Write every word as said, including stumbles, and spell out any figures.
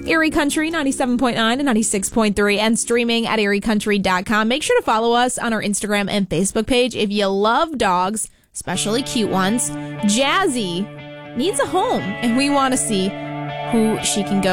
Erie Country ninety-seven point nine and ninety-six point three and streaming at erie country dot com. Make sure to follow us on our Instagram and Facebook page if you love dogs, especially cute ones. Jazzy needs a home, and we want to see who she can go